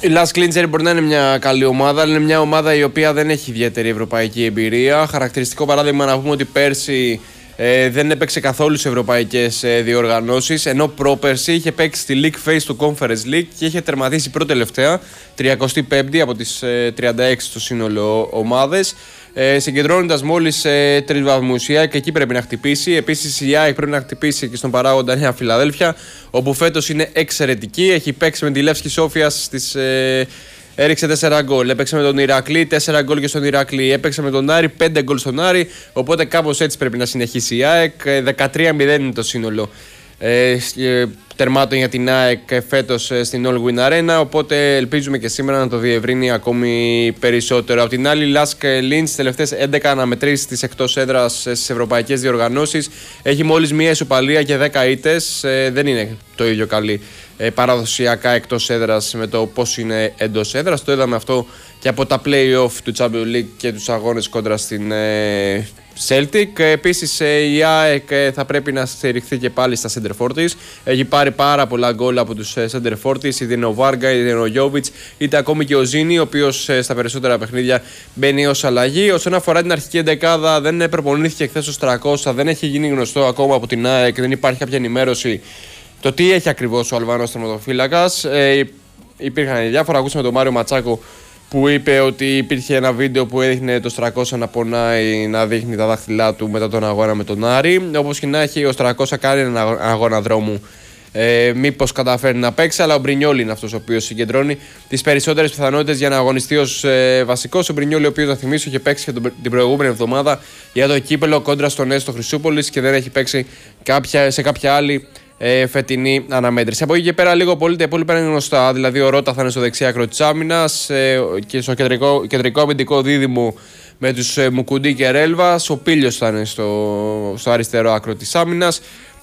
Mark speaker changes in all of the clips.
Speaker 1: Η Lask Linzer μπορεί να είναι μια καλή ομάδα, αλλά είναι μια ομάδα η οποία δεν έχει ιδιαίτερη ευρωπαϊκή εμπειρία. Χαρακτηριστικό παράδειγμα να πούμε ότι πέρσι δεν έπαιξε καθόλου σε ευρωπαϊκές διοργανώσεις, ενώ πρόπερσι είχε παίξει στη League Phase του Conference League και είχε τερματίσει πρώτη-τελευταία, 35η από τις 36 στο σύνολο ομάδες. Συγκεντρώνοντας μόλις 3 βαθμούς. Η ΑΕΚ εκεί πρέπει να χτυπήσει. Επίσης η ΑΕΚ πρέπει να χτυπήσει και στον παράγοντα Νέα Φιλαδέλφια, όπου φέτος είναι εξαιρετική. Έχει παίξει με τη Λεύσκη Σόφιας έριξε 4 γκολ. Έπαιξε με τον Ηρακλή, 4 γκολ και στον Ηρακλή. Έπαιξε με τον Άρη, 5 γκολ στον Άρη. Οπότε κάπως έτσι πρέπει να συνεχίσει η ΑΕΚ. 13-0 είναι το σύνολο τερμάτων για την ΑΕΚ φέτος στην All Win Arena. Οπότε ελπίζουμε και σήμερα να το διευρύνει ακόμη περισσότερο. Από την άλλη, Lask Linz τελευταίες 11 αναμετρήσεις της εκτός έδρας στις ευρωπαϊκές διοργανώσεις. Έχει μόλις μία ισοπαλία και 10 ήττες. Δεν είναι το ίδιο καλή παραδοσιακά εκτός έδρας με το πώς είναι εντός έδρας. Το είδαμε αυτό και από τα play-off του Champions League και τους αγώνες κόντρα στην Celtic. Επίσης η ΑΕΚ θα πρέπει να στηριχθεί και πάλι στα center for της. Έχει πάρει πάρα πολλά γκολ από τους center for της, είτε είναι ο Βάργα, είτε είναι ο Γιόβιτς, είτε ακόμη και ο Ζήνη, ο οποίος στα περισσότερα παιχνίδια μπαίνει ως αλλαγή. Όσον αφορά την αρχική εντεκάδα, δεν προπονήθηκε χθες ως 300, δεν έχει γίνει γνωστό ακόμα από την ΑΕΚ, δεν υπάρχει κάποια ενημέρωση το τι έχει ακριβώς ο Αλβανός τερματοφύλακας. Υπήρχαν διάφορα, ακούσαμε τον Μάριο Ματσάκο που είπε ότι υπήρχε ένα βίντεο που έδειχνε το Στρακώσα να πονάει, να δείχνει τα δάχτυλά του μετά τον αγώνα με τον Άρη. Όπως και να έχει, ο Στρακώσα κάνει έναν αγώνα δρόμου. Μήπως καταφέρει να παίξει, αλλά ο Μπρινιόλι είναι αυτός ο οποίος συγκεντρώνει τις περισσότερες πιθανότητες για να αγωνιστεί ως βασικός. Ο Μπρινιόλι, ο οποίος, να θυμίσω, είχε παίξει και την προηγούμενη εβδομάδα για το κύπελο κόντρα στον Έστω Χρυσούπολης και δεν έχει παίξει σε κάποια άλλη φετινή αναμέτρηση. Από εκεί και πέρα, λίγο πολύ τα υπόλοιπα είναι γνωστά. Δηλαδή, ο Ρότα θα είναι στο δεξιά άκρο της άμυνας και στο κεντρικό αμυντικό δίδυμο με τους Μουκουντή και Ρέλβας. Ο Πίλιος θα είναι στο αριστερό άκρο της άμυνας.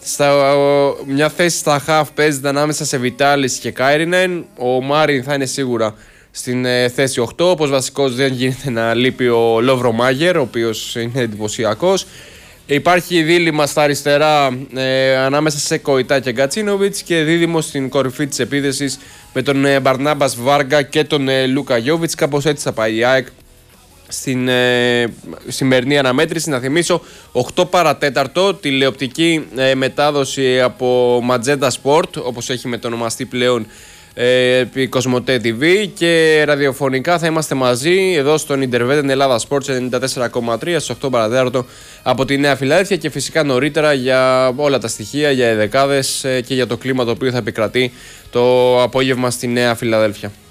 Speaker 1: Μια θέση στα χαφ παίζεται ανάμεσα σε Βιτάλης και Κάιρινεν. Ο Μάριν θα είναι σίγουρα στην θέση 8. Όπως βασικός δεν γίνεται να λείπει ο Λόβρο Μάγερ, ο οποίος είναι εντυπωσιακός. Υπάρχει δίλημμα στα αριστερά ανάμεσα σε Κοϊτά και Γκατσίνοβιτς και δίδυμο στην κορυφή της επίθεσης με τον Μπαρνάμπας Βάργα και τον Λούκα Γιόβιτς. Κάπως έτσι θα πάει η ΑΕΚ στην σημερινή αναμέτρηση. Να θυμίσω 8 παρατέταρτο τηλεοπτική μετάδοση από Magenta Sport, όπως έχει μετονομαστεί πλέον επί Κοσμοτέ TV, και ραδιοφωνικά θα είμαστε μαζί εδώ στον Interveten Ελλάδα Sports 94,3 στις 8 παρατέταρτο από τη Νέα Φιλαδέλφια, και φυσικά νωρίτερα για όλα τα στοιχεία, για οι δεκάδες και για το κλίμα το οποίο θα επικρατεί το απόγευμα στη Νέα Φιλαδέλφια.